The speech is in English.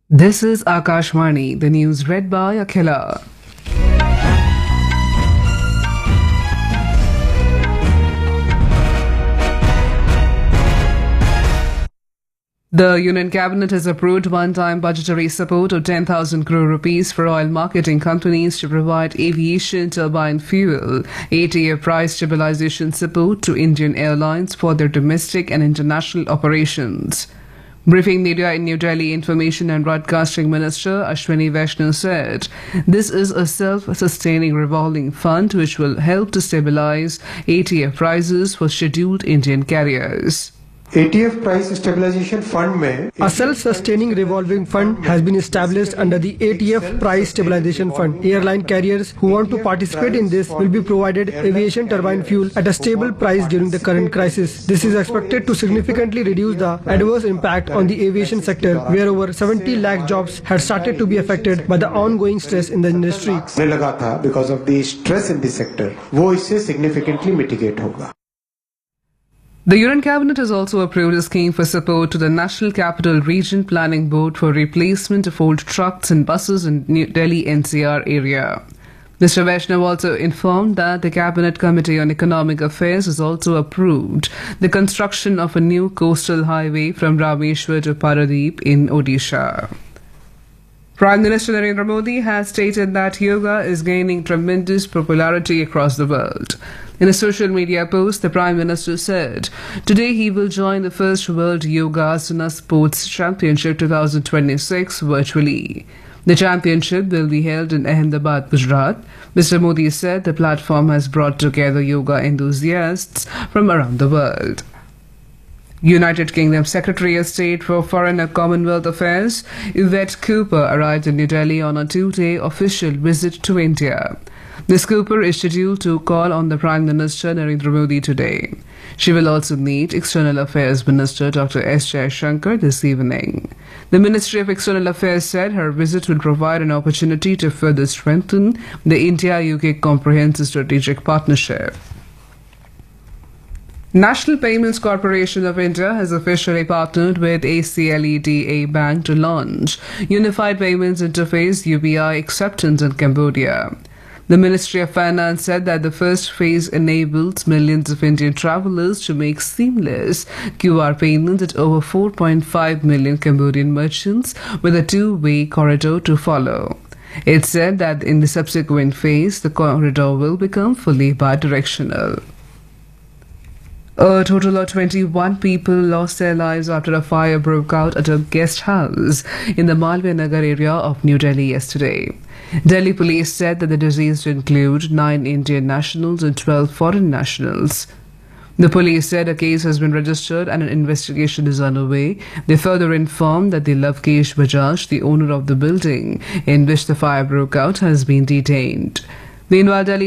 This is Akashvani, the news read by Akhila. The Union Cabinet has approved one-time budgetary support of 10,000 crore rupees for oil marketing companies to provide aviation turbine fuel, ATF price stabilization support to Indian airlines for their domestic and international operations. Briefing media in New Delhi, Information and Broadcasting Minister Ashwini Vaishnaw said, "This is a self-sustaining revolving fund which will help to stabilize ATF prices for scheduled Indian carriers." ATF price stabilization fund में A self-sustaining revolving fund has been established under the ATF price stabilization fund. Airline carriers who want to participate in this will be provided aviation turbine fuel at a stable price during the current crisis. This is expected to significantly reduce the adverse impact on the aviation sector, where over 70 lakh jobs had started to be affected by the ongoing stress in the industry. लगा था because of the stress in the sector, वो इससे significantly mitigate होगा. The Union Cabinet has also approved a scheme for support to the National Capital Region Planning Board for replacement of old trucks and buses in New Delhi NCR area. Mr. Vaishnaw also informed that the Cabinet Committee on Economic Affairs has also approved the construction of a new coastal highway from Rameshwar to Paradip in Odisha. Prime Minister Narendra Modi has stated that yoga is gaining tremendous popularity across the world. In a social media post, the Prime Minister said, "Today he will join the first World Yoga Asana Sports Championship 2026 virtually. The championship will be held in Ahmedabad, Gujarat." Mr. Modi said the platform has brought together yoga enthusiasts from around the world. United Kingdom Secretary of State for Foreign and Commonwealth Affairs Yvette Cooper arrived in New Delhi on a two-day official visit to India. Ms. Cooper is scheduled to call on the Prime Minister Narendra Modi today. She will also meet External Affairs Minister Dr. S. Jaishankar this evening. The Ministry of External Affairs said her visit will provide an opportunity to further strengthen the India-UK Comprehensive Strategic Partnership. National Payments Corporation of India has officially partnered with ACLEDA Bank to launch Unified Payments Interface UPI acceptance in Cambodia. The Ministry of Finance said that the first phase enables millions of Indian travelers to make seamless QR payments at over 4.5 million Cambodian merchants with a two-way corridor to follow. It said that in the subsequent phase, the corridor will become fully bidirectional. A total of 21 people lost their lives after a fire broke out at a guest house in the Malviya Nagar area of New Delhi yesterday. Delhi police said that the deceased include 9 Indian nationals and 12 foreign nationals. The police said a case has been registered and an investigation is underway. They further informed that the Lavkesh Bajaj, the owner of the building in which the fire broke out, has been detained. Meanwhile, Delhi